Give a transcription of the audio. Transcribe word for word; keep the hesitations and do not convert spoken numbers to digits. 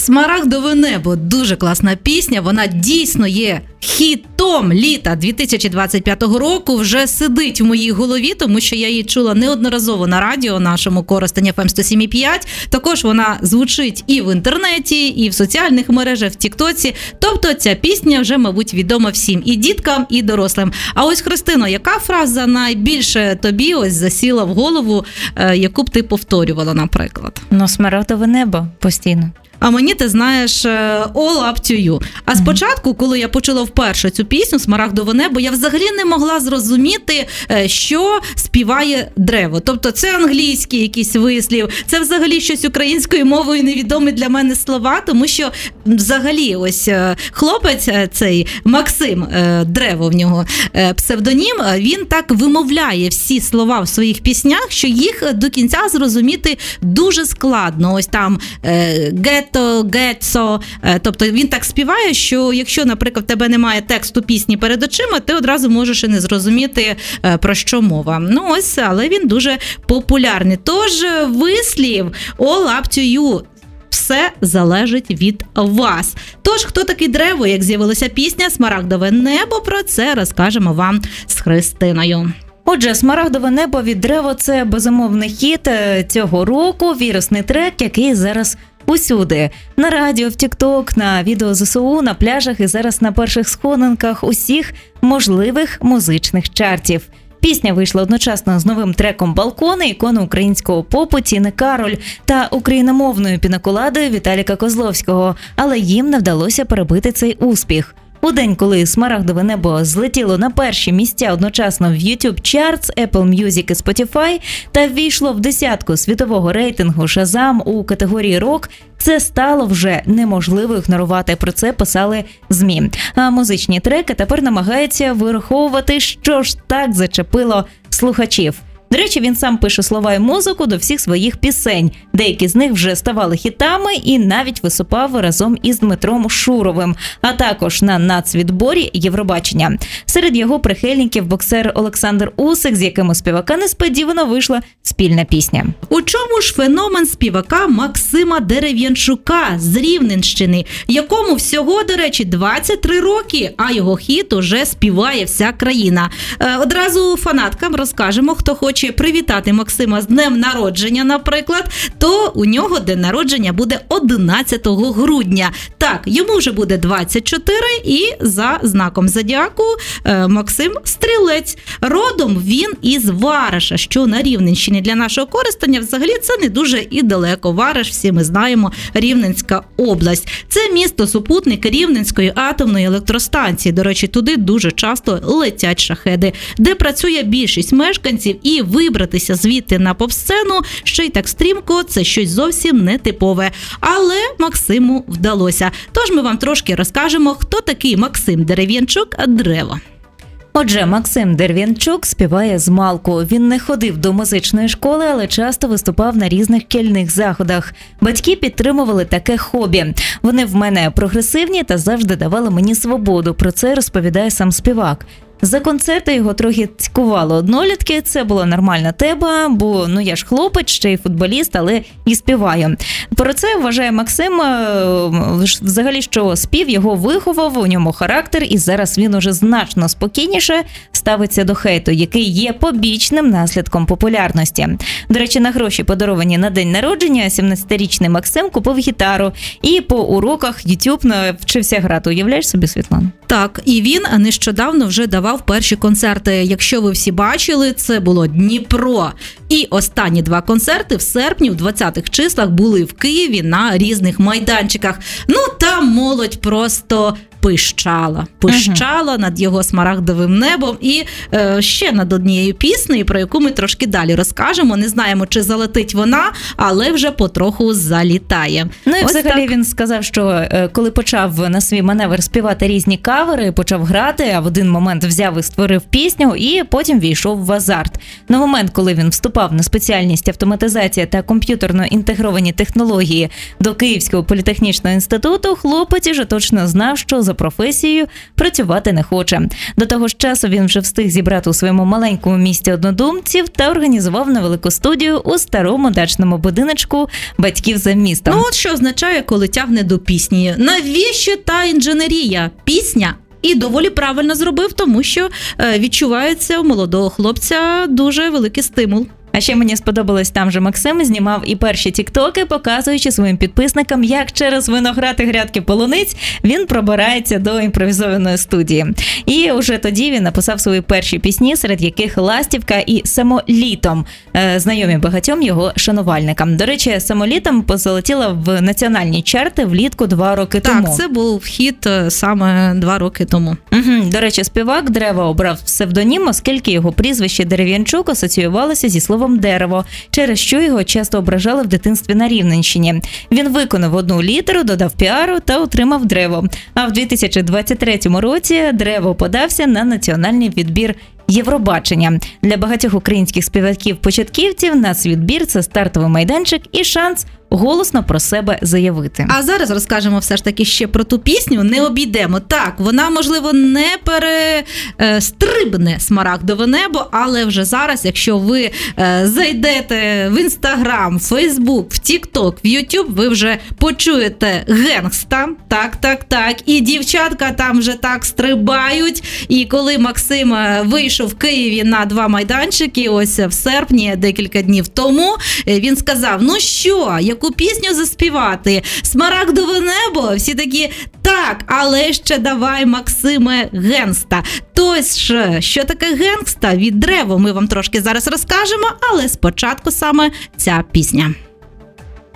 Смарагдове небо – дуже класна пісня, вона дійсно є хітом літа дві тисячі двадцять п'ятого року, вже сидить в моїй голові, тому що я її чула неодноразово на радіо нашому Коростень еф ем сто сім і п'ять, також вона звучить і в інтернеті, і в соціальних мережах, в тіктоці, тобто ця пісня вже, мабуть, відома всім, і діткам, і дорослим. А ось, Христино, яка фраза найбільше тобі ось засіла в голову, яку б ти повторювала, наприклад? Ну, смарагдове небо постійно. А мені, ти знаєш, All Up To You. А спочатку, коли я почула вперше цю пісню «Смарагдове небо», я взагалі не могла зрозуміти, що співає Древо. Тобто це англійський якийсь вислів, це взагалі щось українською мовою невідомі для мене слова, тому що взагалі ось хлопець цей, Максим, Древо в нього псевдонім, він так вимовляє всі слова в своїх піснях, що їх до кінця зрозуміти дуже складно. Ось там «get», гетсо, тобто він так співає, що якщо, наприклад, в тебе немає тексту пісні перед очима, ти одразу можеш і не зрозуміти, про що мова. Ну ось, але він дуже популярний. Тож вислів All Up To You. Все залежить від вас. Тож, хто такий Древо, як з'явилася пісня «Смарагдове небо», про це розкажемо вам з Христиною. Отже, «Смарагдове небо» від Древо – це безумовний хіт цього року, вірусний трек, який зараз усюди. На радіо, в тік-ток, на відео зе ес у, на пляжах і зараз на перших сходинках усіх можливих музичних чартів. Пісня вийшла одночасно з новим треком «Балкони», ікони українського попу Тіни Кароль та україномовною пінаколадою Віталіка Козловського, але їм не вдалося перебити цей успіх. У день, коли «Смарагдове небо» злетіло на перші місця одночасно в YouTube Charts, Apple Music і Spotify та ввійшло в десятку світового рейтингу Shazam у категорії рок, це стало вже неможливо ігнорувати, про це писали ЗМІ. А музичні треки тепер намагаються вираховувати, що ж так зачепило слухачів. До речі, він сам пише слова і музику до всіх своїх пісень. Деякі з них вже ставали хітами і навіть виступав разом із Дмитром Шуровим, а також на нацвідборі Євробачення. Серед його прихильників боксер Олександр Усик, з яким у співака несподівано вийшла спільна пісня. У чому ж феномен співака Максима Дерев'янчука з Рівненщини, якому всього, до речі, двадцять три роки, а його хіт уже співає вся країна. Одразу фанаткам розкажемо, хто хоче привітати Максима з днем народження, наприклад, то у нього день народження буде одинадцятого грудня. Так, йому вже буде двадцять чотири, і за знаком зодіаку Максим Стрілець. Родом він із Вараша, що на Рівненщині. Для нашого Коростеня взагалі це не дуже і далеко. Вараш, всі ми знаємо, Рівненська область. Це місто-супутник Рівненської атомної електростанції. До речі, туди дуже часто летять шахеди, де працює більшість мешканців, і вибратися звідти на поп-сцену ще й так стрімко – це щось зовсім нетипове. Але Максиму вдалося. Тож ми вам трошки розкажемо, хто такий Максим Дерев'янчук Древо. Отже, Максим Дерев'янчук співає з малку. Він не ходив до музичної школи, але часто виступав на різних шкільних заходах. Батьки підтримували таке хобі. Вони в мене прогресивні та завжди давали мені свободу. Про це розповідає сам співак. За концерти його трохи цькувало однолітки, це була нормальна тема, бо ну я ж хлопець, ще й футболіст, але і співаю. Про це вважає Максим, взагалі, що спів його виховав, у ньому характер, і зараз він уже значно спокійніше ставиться до хейту, який є побічним наслідком популярності. До речі, на гроші, подаровані на день народження, сімнадцятирічний Максим купив гітару і по уроках YouTube навчився грати. Уявляєш собі, Світлана? Так, і він нещодавно вже давав перші концерти. Якщо ви всі бачили, це було Дніпро. І останні два концерти в серпні, в двадцятих числах, були в Києві на різних майданчиках. Ну, там молодь просто пищала. Пищала uh-huh. над його смарагдовим небом і е, ще над однією піснею, про яку ми трошки далі розкажемо. Не знаємо, чи залетить вона, але вже потроху залітає. Ну і Ось взагалі так. Він сказав, що е, коли почав на свій маневр співати різні кавери, почав грати, а в один момент взяв і створив пісню, і потім війшов в азарт. На момент, коли він вступав на спеціальність автоматизація та комп'ютерно інтегровані технології до Київського політехнічного інституту, хлопець уже точно знав, що за професією працювати не хоче. До того ж часу він вже встиг зібрати у своєму маленькому місті однодумців та організував невелику студію у старому дачному будиночку батьків за містом. Ну от що означає, коли тягне до пісні. Навіщо та інженерія? Пісня. І доволі правильно зробив, тому що е, відчувається у молодого хлопця дуже великий стимул. А ще мені сподобалось, там же Максим знімав і перші тіктоки, показуючи своїм підписникам, як через виноград і грядки полуниць він пробирається до імпровізованої студії. І уже тоді він написав свої перші пісні, серед яких «Ластівка» і «Самолітом», знайомі багатьом його шанувальникам. До речі, «Самолітом» позолотіла в національні чарти влітку два роки так, тому. Так, це був хіт саме два роки тому. Угу. До речі, співак Древо обрав псевдонім, оскільки його прізвище Дерев'янчук асоціювалося зі словом дерево, через що його часто ображали в дитинстві на Рівненщині. Він виконав одну літеру, додав піару та отримав Древо. А в дві тисячі двадцять третьому році Древо подався на національний відбір Євробачення. Для багатьох українських співаків-початківців нацвідбір – це стартовий майданчик і шанс голосно про себе заявити. А зараз розкажемо все ж таки ще про ту пісню, не обійдемо. Так, вона, можливо, не перестрибне Смарагдове небо, але вже зараз, якщо ви е, зайдете в Інстаграм, в Фейсбук, в Тікток, в Ютуб, ви вже почуєте генгста, так, так, так, і дівчатка там вже так стрибають, і коли Максим вийшов в Києві на два майданчики, ось в серпні, декілька днів тому, він сказав, ну що, яку пісню заспівати? Смарагдове небо? Всі такі, так, але ще давай, Максиме, генгста. Тож, що таке генгста від Древо, ми вам трошки зараз розкажемо, але спочатку саме ця пісня.